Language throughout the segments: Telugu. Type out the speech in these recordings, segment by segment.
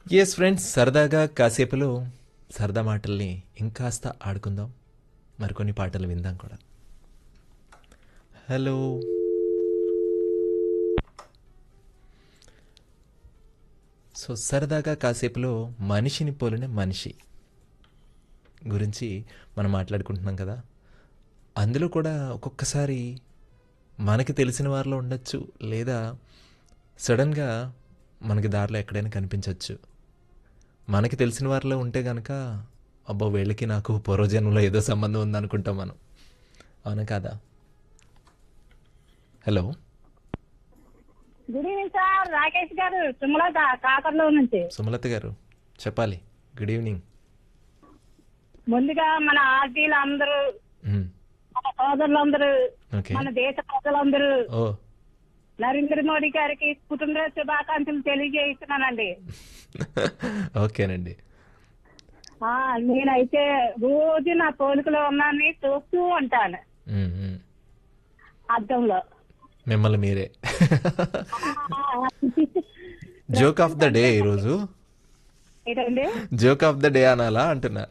ఎస్ ఫ్రెండ్స్, సరదాగా కాసేపులో సరదా మాటల్ని ఇంకాస్త ఆడుకుందాం. మరికొన్ని పాటలు విందాం కూడా. హలో. సో సరదాగా కాసేపులో మనిషిని పోలిన మనిషి గురించి మనం మాట్లాడుకుంటున్నాం కదా. అందులో కూడా ఒక్కొక్కసారి మనకి తెలిసిన వారిలో ఉండొచ్చు, లేదా సడన్గా మనకి దారిలో ఎక్కడైనా కనిపించవచ్చు. మనకి తెలిసిన వారిలో ఉంటే కనుక అబ్బో వీళ్ళకి నాకు పూర్వజన్మలో ఏదో సంబంధం ఉందనుకుంటాం మనం. అవునా కాదా? Hello. Good evening sir, Rakesh గారు, సుమలత కాకర్లో నుంచి. సుమలత గారు చెప్పాలి. Good evening. ముందుగా మన ఆర్టీలు అందరూ, మ్మ్. మన సోదరులందరూ, ఓకే. మన దేశ ప్రజలందరూ ఓ నరేంద్ర మోడీ గారికి పుట్టినరోజు శుభాకాంక్షలు తెలియజేస్తున్నానండి. ఓకేనండి. నేనైతే రోజు నా పోలికలో ఉన్నాన్ని చూస్తూ ఉంటాను మ్మ్, మ్మ్. అద్దంలో. మిమ్మల్ని మీరే జోక్ ఆఫ్ ద డే ఈరోజు. ఏంటండి? జోక్ ఆఫ్ ద డే అనాలా అంటున్నా.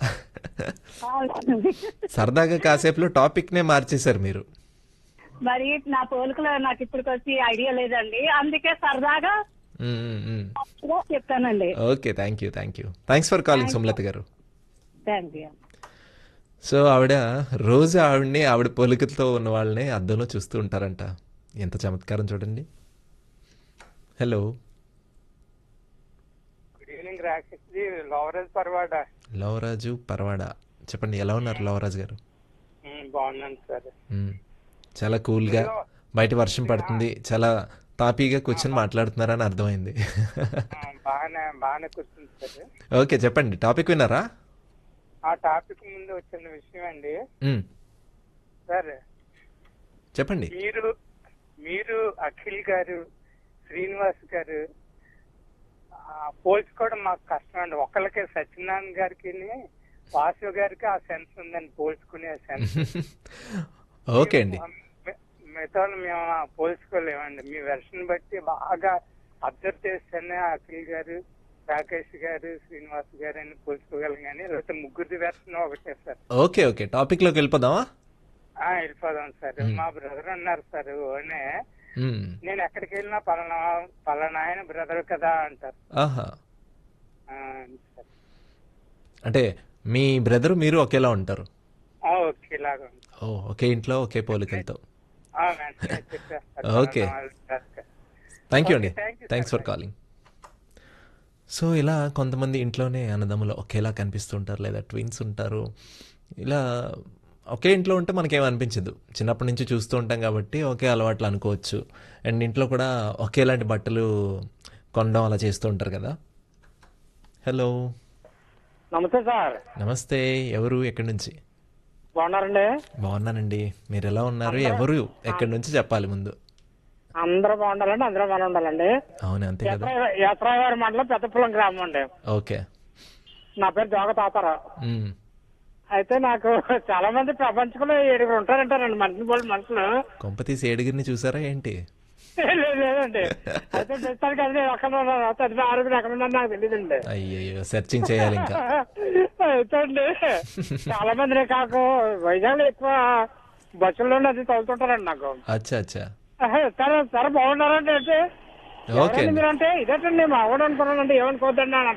సరదాగా కాసేపులో టాపిక్ నే మార్చేశారు మీరు. మరి నా పోలికలో నాకు ఇప్పటికొచ్చి ఐడియా లేదండి, అందుకే సరదాగా చెప్తానండి. Okay, thank you. Thanks for calling Sumalatha గారు. Thank you. సో ఆవిడ రోజు ఆవిడ పోలికలతో ఉన్న వాళ్ళని అద్దంలో చూస్తూ ఉంటారంట. ఎంత చమత్కారం చూడండి. Hello. Good evening Rakesh G, Lavaraj Parawada. Lavaraju Paravada. చెప్పండి, ఎలా ఉన్నారు లవరాజు గారు? బాగున్నాను సార్. చాలా కూల్గా, బయట వర్షం పడుతుంది, చాలా తాపీగా కూర్చొని మాట్లాడుతున్నారని అర్థమైంది. బాగానే కూర్చుంది సార్. ఓకే, చెప్పండి, టాపిక్ విన్నారా? ఆ టాపిక్ ముందు వచ్చిన విషయం అండి సార్. చెప్పండి. మీరు అఖిల్ గారు, శ్రీనివాస్ గారు పోల్చుకోవడం మాకు కష్టం అండి. ఒకళ్ళకే సత్యనారాయణ గారికి, వాసు గారికి ఆ సెన్స్ ఉందండి, పోల్చుకునే సెన్స్. ఓకే అండి. మిగతా మేము పోల్చుకోలేమండి. మీ వెర్షన్ బట్టి బాగా అబ్జర్వ్ చేస్తేనే అఖిల్ గారు, రాకేష్ గారు, శ్రీనివాస్ గారు అని పోల్చుకోగలం, కానీ లేకపోతే ముగ్గురిది వెర్షన్ ఒకటే సార్. ఓకే, టాపిక్ లోకి వెళ్ళిపోదామా? వెళ్ళిపోదాం సార్. మా బ్రదర్ ఉన్నారు సార్, ఓనే నేను ఎక్కడికి వెళ్ళినా పలానా ఆయన బ్రదర్ కదా అంటారు. ఆహా. అంటే మీ బ్రదరు మీరు ఒకేలా ఉంటారు? ఓకేలాగా. ఒకే ఇంట్లో ఒకే పోలికలతో. చెప్పేస్తారు. ఓకే, థ్యాంక్ యూ అండి. Thanks for calling. సో ఇలా కొంతమంది ఇంట్లోనే అన్నదమ్ములు ఒకేలా కనిపిస్తుంటారు, లేదా ట్విన్స్ ఉంటారు. ఇలా ఒకే ఇంట్లో ఉంటే మనకేం అనిపించదు, చిన్నప్పటి నుంచి చూస్తూ ఉంటాం కాబట్టి ఒకే అలవాట్లు అనుకోవచ్చు. అండ్ ఇంట్లో కూడా ఒకేలాంటి బట్టలు కొనడం అలా చేస్తూ ఉంటారు కదా. హలో. నమస్తే సార్. నమస్తే. ఎవరు, ఎక్కడి నుంచి? బాగున్నారండి? బాగున్నానండి. మీరు ఎలా ఉన్నారు? ఎవరు, ఎక్కడి నుంచి చెప్పాలి ముందు? అందరూ బాగుండాలండి, అందరూ బాగా ఉండాలండి. అవును, అంతే కదా. యాత్రావారి మండలం పెద్దపులం గ్రామం అండి. ఓకే. నా పేరు జోగ తాతారావు. అయితే నాకు చాలా మంది ప్రపంచంలో 7 ఉంటారంటారండి మనుషులు. కొంపతీసి ఏడుగురిని చూసారా ఏంటి? లేదండి. అయితే ప్రస్తుతానికి అది అక్కడ 6 ఎక్కడ ఉన్నారు నాకు తెలియదండి. అయ్యో, సెర్చింగ్ చేయాలి ఇంకా. అయితే అండి చాలా మంది కాకు వైజాగ్ ఎక్కువ బస్సుల్లోనే అది తగులుతుంటారండి నాకు. అచ్చా. సరే బాగున్నారండి. అంటే ఓకే. మీరంటే ఇదేటండి మా ఆవిడ అనుకున్నానండి, ఏమనుకోవద్దండి.